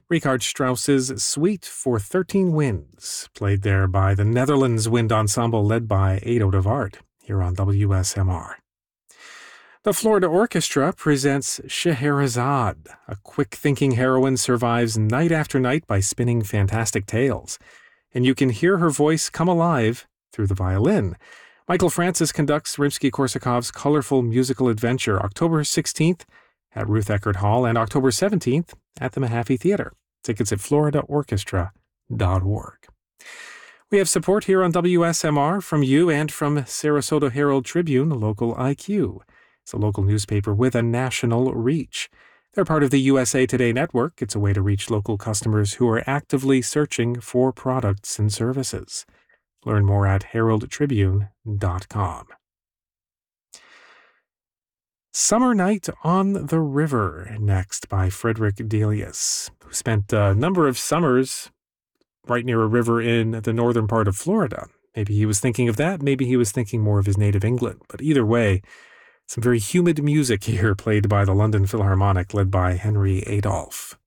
Richard Strauss's Suite for 13 Winds, played there by the Netherlands Wind Ensemble led by Ado de Waard, here on WSMR. The Florida Orchestra presents Scheherazade. A quick-thinking heroine survives night after night by spinning fantastic tales, and you can hear her voice come alive through the violin. Michael Francis conducts Rimsky-Korsakov's colorful musical adventure October 16th at Ruth Eckerd Hall and October 17th at the Mahaffey Theater. Tickets at floridaorchestra.org. We have support here on WSMR from you and from Sarasota Herald Tribune, local IQ. It's a local newspaper with a national reach. They're part of the USA Today network. It's a way to reach local customers who are actively searching for products and services. Learn more at heraldtribune.com. Summer Night on the River, next by Frederick Delius, who spent a number of summers right near a river in the northern part of Florida. Maybe he was thinking of that, maybe he was thinking more of his native England. But either way, some very humid music here played by the London Philharmonic led by Henry Adolphe.